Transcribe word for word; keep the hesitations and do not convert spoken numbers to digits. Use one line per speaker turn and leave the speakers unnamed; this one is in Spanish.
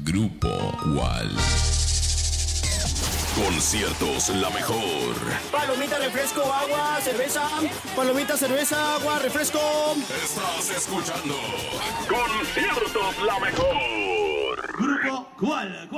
Grupo Wall. Conciertos La Mejor.
Palomita, refresco, agua, cerveza. Palomita, cerveza, agua, refresco.
Estás escuchando Conciertos La Mejor.
Grupo Wall.